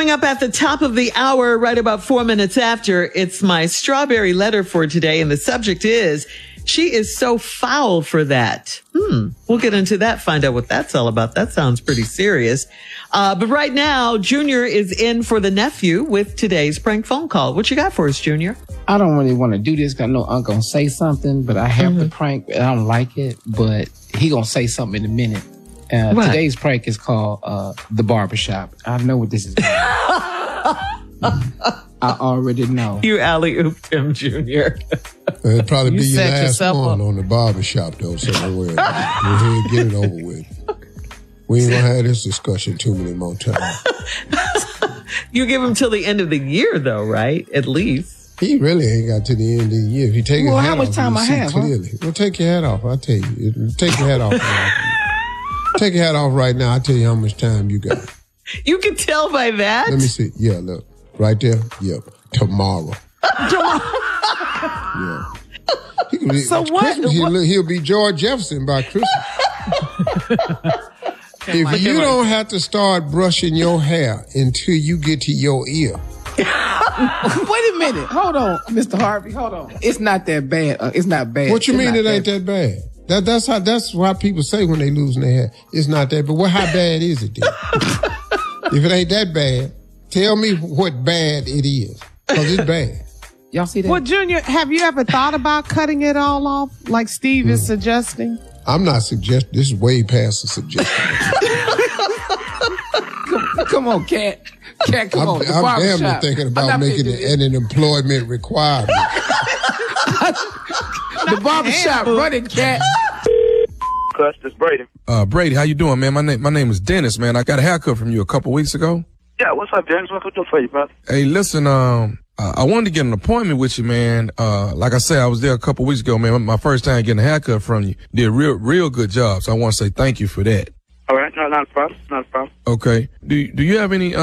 Coming up at the top of the hour, right about 4 minutes after, it's my strawberry letter for today. And the subject is, she is so foul for that. We'll get into that, find out what that's all about. That sounds pretty serious. But right now, Junior is in for the nephew with today's prank phone call. What you got for us, Junior? I don't really want to do this because I know I'm going to say something, but I have the prank. I don't like it, but he going to say something in a minute. Today's prank is called The Barbershop. I know what this is about. I already know. You alley-ooped him, Junior. It'll probably be your last one on The Barbershop, though, so don't worry. Go ahead, get it over with. We ain't going to have this discussion too many more times. You give him till the end of the year, though, right? At least. He really ain't got to the end of the year. If you take his hat how much off, time I have? Clearly. Well, take your hat off. I'll tell you. Take your hat off. Take your hat off right now. I'll tell you how much time you got. You can tell by that? Let me see. Yeah, look. Right there? Yep. Tomorrow. Yeah. So what? He'll be George Jefferson by Christmas. If you don't have to start brushing your hair until you get to your ear. Wait a minute. Hold on, Mr. Harvey. Hold on. It's not that bad. It's not bad. What you mean it ain't that bad? That's why people say when they losing their hair, it's not that bad. Well, how bad is it then? If it ain't that bad, tell me what bad it is. Because it's bad. Y'all see that? Well, Junior, have you ever thought about cutting it all off like Steve is suggesting? I'm not suggesting. This is way past the suggestion. Come on, Cat. Cat, come on. I'm damn near thinking about making it an employment requirement. The barbershop running, Cat. Cuz, this Brady. Brady, how you doing, man? My name is Dennis, man. I got a haircut from you a couple weeks ago. Yeah, what's up, Dennis? What can I do for you, brother? Hey, listen, I wanted to get an appointment with you, man. Like I said, I was there a couple weeks ago, man. My first time getting a haircut from you. Did a real good job. So I want to say thank you for that. All right, no, not a problem. Not a problem. Okay. Do you have any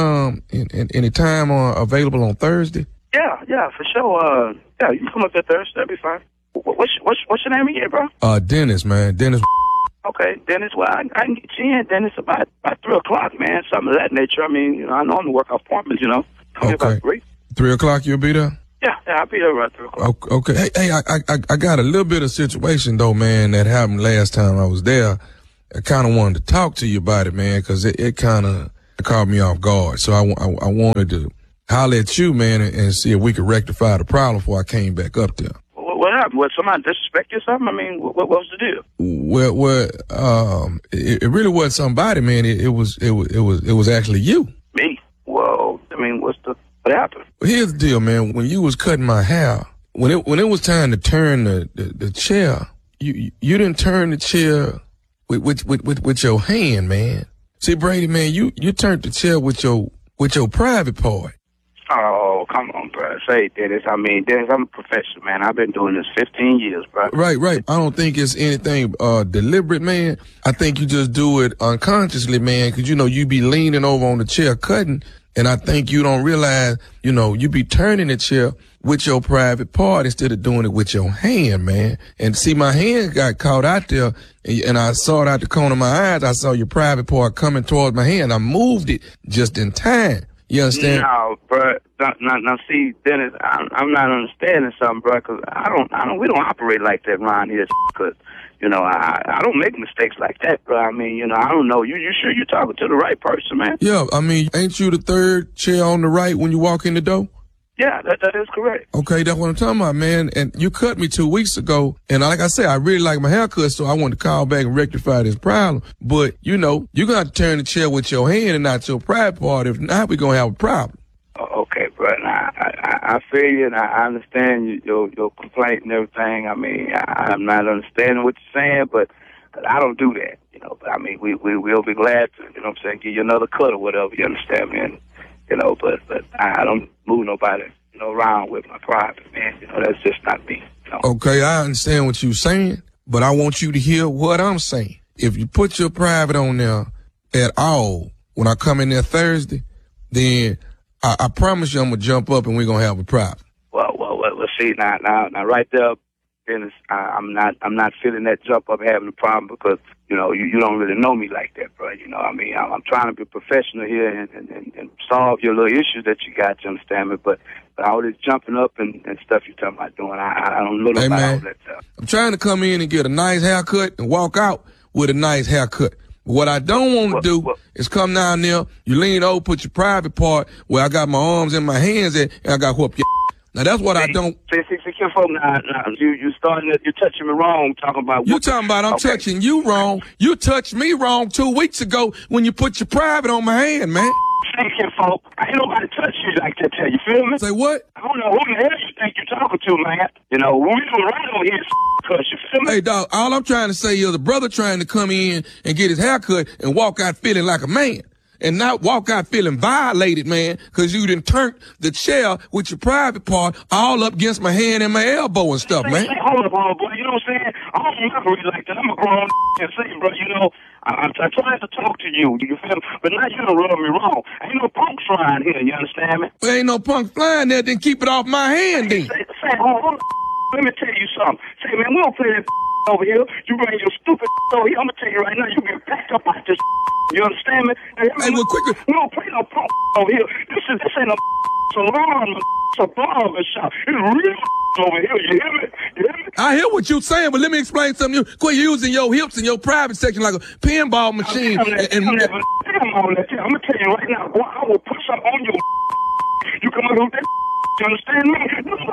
time available on Thursday? Yeah, for sure. Yeah, you can come up there Thursday. That'll be fine. What's your name again, bro? Dennis, man. Dennis. Okay, Dennis. Well, I can get you in, Dennis, about 3 o'clock, man. Something of that nature. I mean, you know, I normally work off appointments, you know. Okay. About 3. 3 o'clock, you'll be there? Yeah, I'll be there around 3 o'clock. Okay. Hey, I got a little bit of situation though, man, that happened last time I was there. I kind of wanted to talk to you about it, man, because it kind of caught me off guard. So I wanted to holler at you, man, and see if we could rectify the problem before I came back up there. What happened? What, somebody disrespect you or something? I mean, what was the deal? Well, it really wasn't somebody, man. It was actually you. Me? Well, I mean, what happened? Here's the deal, man. When you was cutting my hair, when it was time to turn the chair, you didn't turn the chair with your hand, man. See, Brady, man, you turned the chair with your private part. Oh, come on, bro. Say, Dennis. I mean, Dennis, I'm a professional, man. I've been doing this 15 years, bro. Right. I don't think it's anything deliberate, man. I think you just do it unconsciously, man, because, you know, you be leaning over on the chair cutting, and I think you don't realize, you know, you be turning the chair with your private part instead of doing it with your hand, man. And see, my hand got caught out there, and I saw it out the corner of my eyes. I saw your private part coming towards my hand. I moved it just in time. You understand? No, bro. Now, see, Dennis, I'm not understanding something, bro, because we don't operate like that around here, because, you know, I don't make mistakes like that, bro. I mean, you know, I don't know. You sure you're talking to the right person, man? Yeah, I mean, ain't you the third chair on the right when you walk in the door? Yeah, that is correct. Okay, that's what I'm talking about, man. And you cut me 2 weeks ago, and like I said, I really like my haircut, so I wanted to call back and rectify this problem. But, you know, you're going to have to turn the chair with your hand and not your private part. If not, we're going to have a problem. Okay, bro. Now, I feel you, and I understand your complaint and everything. I mean, I'm not understanding what you're saying, but I don't do that, you know. But, I mean, we'll be glad to, you know what I'm saying, give you another cut or whatever, you understand, man? You know, but I don't move nobody, you know, around with my private, man. You know, that's just not me. You know? Okay, I understand what you're saying, but I want you to hear what I'm saying. If you put your private on there at all when I come in there Thursday, then I promise you I'm going to jump up and we're going to have a problem. Well, see, now, right there, business. I'm not feeling that jump up having a problem because, you know, you don't really know me like that, bro. You know what I mean? I'm trying to be professional here and solve your little issues that you got, you understand me? But all this jumping up and stuff you're talking about doing, I don't know about all that stuff. I'm trying to come in and get a nice haircut and walk out with a nice haircut. What I don't want to do is come down there, you lean over, put your private part where I got my arms and my hands at, and I got whoop your Now that's what I don't. See, you starting to, you're touching me wrong. Talking about you talking about I'm touching you wrong. You touched me wrong 2 weeks ago when you put your private on my hand, man. Thank you, folks. Ain't nobody touch you like that. You feel me? Say what? I don't know who the hell you think you're talking to, man. You know, when we doing right over here, cause you feel me? Hey, dog. All I'm trying to say is a brother trying to come in and get his haircut and walk out feeling like a man. And not walk out feeling violated, man, because you done turned the chair with your private part all up against my hand and my elbow and stuff, man. Hold up, boy. You know what I'm saying? I don't operate like that. I'm a grown and say, bro, you know, I'm trying to talk to you. You feel me? But now you done rub me wrong. Ain't no punks flying here. You understand me? There ain't no punks flying there. Then keep it off my hand, then. Say, hold on. Let me tell you something. Say, man, we don't play that over here. You bring your stupid over here. I'm gonna tell you right now, you get packed up out this. You understand me? Hey, well, quicker. We don't play no punk over here. This ain't a salon. It's a barber shop. It's real over here. You hear me? You hear me? I hear what you're saying, but let me explain something. You quit using your hips in your private section like a pinball machine. I'm gonna tell you right now, boy, I will put something on your. You come over with that. You understand me?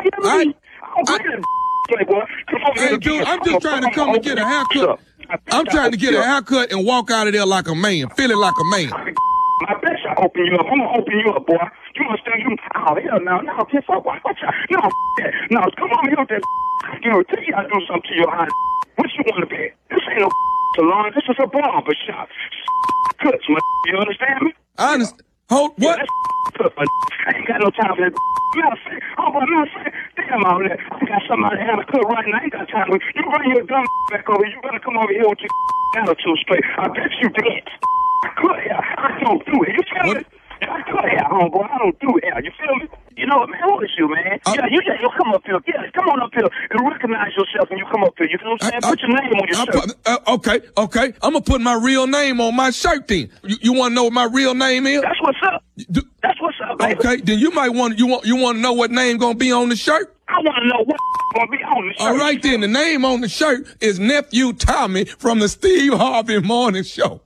Hey, dude, I'm just trying to come and get a haircut. I'm trying to get a haircut and walk out of there like a man, feeling like a man. My best I open you up. I'm gonna open you up, boy. You understand? Oh, hell no, kiss up. Watch out. No, come on here with that. You know, tell you I do something to your eye. What you want to be? This ain't no salon. This is a barber shop. Cuts, man. You understand me? I understand. Hold, what? Yeah, I ain't got no time for that. Matter of fact, damn all that. I got somebody having a cut right now. I ain't got time for it. You bring your dumb back over here. You better come over here with your attitude straight. I bet you did. I cut hair. I don't do it. You feel me? I cut hair, homeboy. I don't do hair. You feel me? You know what, man? Who is you, man? You come up here. Yeah, come on up here and recognize yourself when you come up here. You know what I'm saying? Put your name on your shirt. Okay. I'm going to put my real name on my shirt then. You want to know what my real name is? That's what's up. That's what's up, baby. Okay, then you might want to know what name going to be on the shirt? I want to know what going to be on the shirt. All right, then. The name on the shirt is Nephew Tommy from the Steve Harvey Morning Show.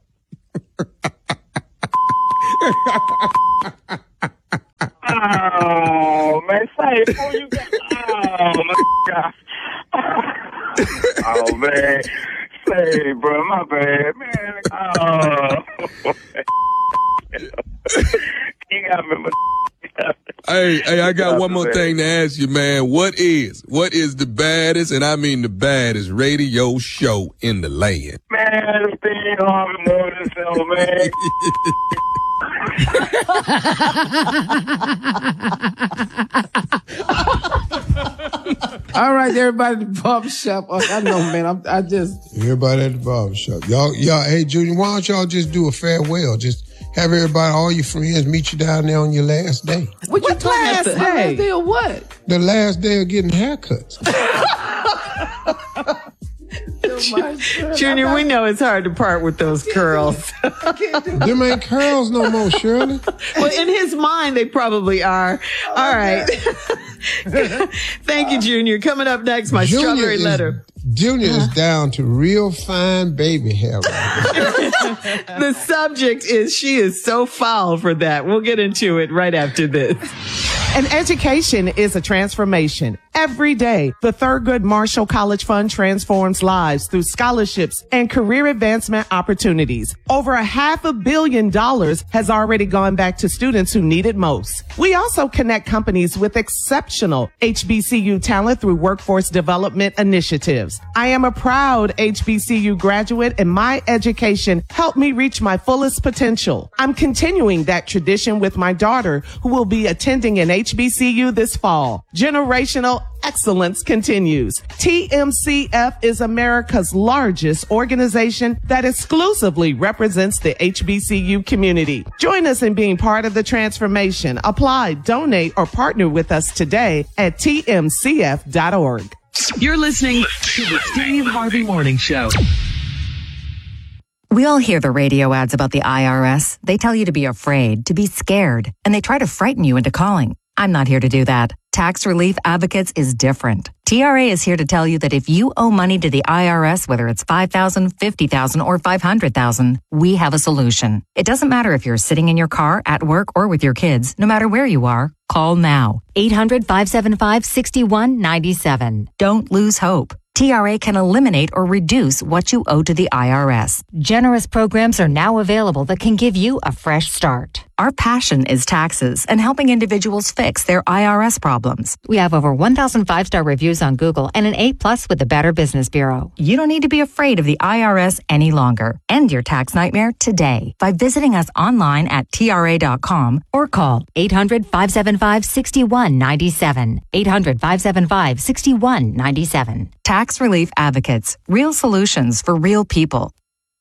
Oh, man, say it before you got. Oh, my God. Oh, man. Say, bro, my bad, man. Oh. You got me, Hey, I got one more thing to ask you, man. What is the baddest, and I mean the baddest, radio show in the land? Man, it's Steve Harvey Morning Show, man. All right, everybody at the barbershop. I know, man. I just. Everybody at the barbershop. Y'all, hey, Junior, why don't y'all just do a farewell? Just have everybody, all your friends, meet you down there on your last day. What you last day? Last day of what? The last day of getting haircuts. Junior, we know it's hard to part with those curls. Them ain't curls no more, Shirley. Well, in his mind, they probably are. All right. Thank you, Junior. Coming up next, my strawberry letter. Junior is down to real fine baby hair. The subject is she is so foul for that. We'll get into it right after this. An education is a transformation. Every day, the Thurgood Marshall College Fund transforms lives through scholarships and career advancement opportunities. Over $500 million has already gone back to students who need it most. We also connect companies with exceptional HBCU talent through workforce development initiatives. I am a proud HBCU graduate, and my education helped me reach my fullest potential. I'm continuing that tradition with my daughter, who will be attending an HBCU this fall. Generational excellence continues. TMCF is America's largest organization that exclusively represents the HBCU community. Join us in being part of the transformation. Apply, donate, or partner with us today at tmcf.org. You're listening to the Steve Harvey Morning Show. We all hear the radio ads about the IRS. They tell you to be afraid, to be scared, and they try to frighten you into calling. I'm not here to do that. Tax Relief Advocates is different. TRA is here to tell you that if you owe money to the IRS, whether it's $5,000, $50,000, or $500,000, we have a solution. It doesn't matter if you're sitting in your car, at work, or with your kids. No matter where you are, call now. 800-575-6197. Don't lose hope. TRA can eliminate or reduce what you owe to the IRS. Generous programs are now available that can give you a fresh start. Our passion is taxes and helping individuals fix their IRS problems. We have over 1,000 5-star reviews on Google and an A+ with the Better Business Bureau. You don't need to be afraid of the IRS any longer. End your tax nightmare today by visiting us online at TRA.com or call 800-575-6197. 800-575-6197. Tax Relief Advocates. Real solutions for real people.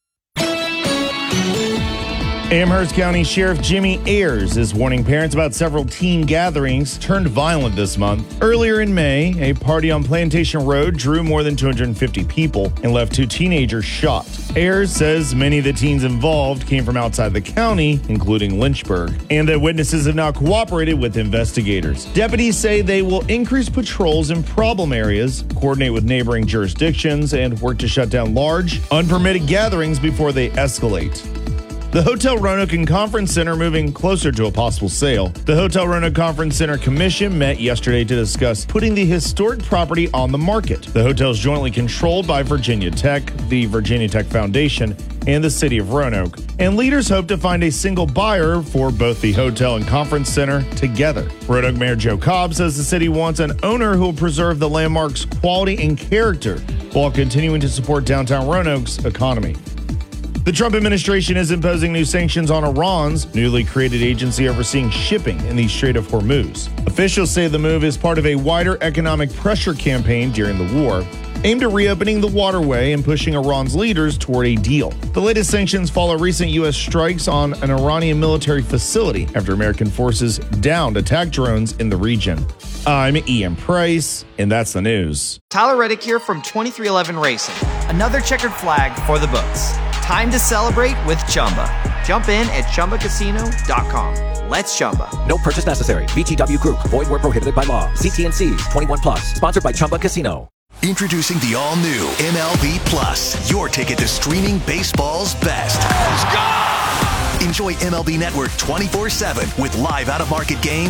Amherst County Sheriff Jimmy Ayers is warning parents about several teen gatherings turned violent this month. Earlier in May, a party on Plantation Road drew more than 250 people and left 2 teenagers shot. Ayers says many of the teens involved came from outside the county, including Lynchburg, and that witnesses have now cooperated with investigators. Deputies say they will increase patrols in problem areas, coordinate with neighboring jurisdictions, and work to shut down large, unpermitted gatherings before they escalate. The Hotel Roanoke and Conference Center moving closer to a possible sale. The Hotel Roanoke Conference Center Commission met yesterday to discuss putting the historic property on the market. The hotel is jointly controlled by Virginia Tech, the Virginia Tech Foundation, and the City of Roanoke. And leaders hope to find a single buyer for both the hotel and conference center together. Roanoke Mayor Joe Cobb says the city wants an owner who will preserve the landmark's quality and character while continuing to support downtown Roanoke's economy. The Trump administration is imposing new sanctions on Iran's newly created agency overseeing shipping in the Strait of Hormuz. Officials say the move is part of a wider economic pressure campaign during the war, aimed at reopening the waterway and pushing Iran's leaders toward a deal. The latest sanctions follow recent U.S. strikes on an Iranian military facility after American forces downed attack drones in the region. I'm Ian Price, and that's the news. Tyler Reddick here from 2311 Racing. Another checkered flag for the books. Time to celebrate with Chumba. Jump in at ChumbaCasino.com. Let's Chumba. No purchase necessary. VGW Group. Void where prohibited by law. CT&Cs. 21+. Sponsored by Chumba Casino. Introducing the all-new MLB Plus, your ticket to streaming baseball's best. Enjoy MLB Network 24/7 with live out-of-market games,